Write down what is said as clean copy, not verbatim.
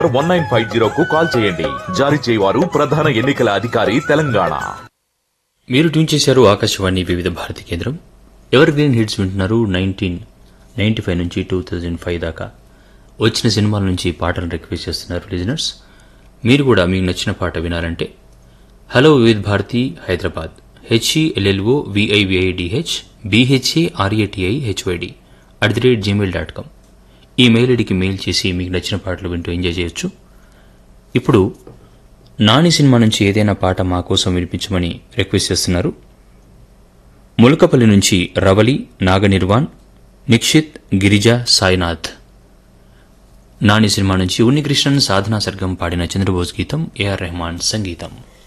1950కు call చేయండి. జారీ చేయవారు ప్రధాన ఎన్నికల అధికారి తెలంగాణ. మీరు ట్యూన్ చేశారు ఆకాశవాణి వివిధ భారతి కేంద్రం. ఎవర్ గ్రీన్ హిట్స్ వింటున్నారు. 1995 నుంచి 2005 దాకా వచ్చిన సినిమాల నుంచి పాటలను రిక్వెస్ట్ చేస్తున్నారు లిజనర్స్. మీరు కూడా మీకు నచ్చిన పాట వినాలంటే హలో వివిధ భారతి హైదరాబాద్ HELLOVIVIDH BHARATIHYD@gmail.com ఈ మెయిల్ ఐడికి మెయిల్ చేసి మీకు నచ్చిన పాటలు వింటూ ఎంజాయ్ చేయొచ్చు. ఇప్పుడు నాని సినిమా నుంచి ఏదైనా పాట మా కోసం వినిపించమని రిక్వెస్ట్ చేస్తున్నారు. ములకపల్లి నుంచి రవలి, నాగనిర్వాణ్, నిక్షిత్, గిరిజ, సాయినాథ్. నాని సినిమా నుంచి ఉన్నికృష్ణన్, సాధనా సర్గం పాడిన చంద్రబోస్ గీతం, AR రెహమాన్ సంగీతం.